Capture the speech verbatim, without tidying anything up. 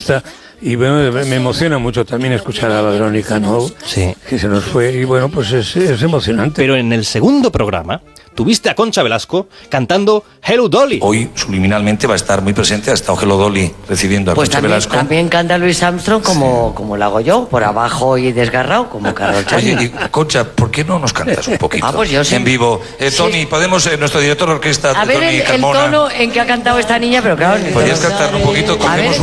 Y bueno, me emociona mucho también escuchar a Verónica, ¿no? Sí. Que se nos fue y bueno, pues es, es emocionante. Pero en el segundo programa tuviste a Concha Velasco cantando Hello Dolly. Hoy subliminalmente va a estar muy presente, ha estado Hello Dolly recibiendo a Pues Concha también, Velasco. también canta Louis Armstrong como, sí. como lo hago yo, por abajo y desgarrado, como Carol Channing. Oye, y, Concha, ¿por qué no nos cantas un poquito? Ah, pues yo sí. En vivo. Eh, Tony, sí. podemos, eh, nuestro director de orquesta, a ver Tony el, el Carmona. tono en que ha cantado esta niña, pero claro... ¿Podrías cantar un poquito? Cogemos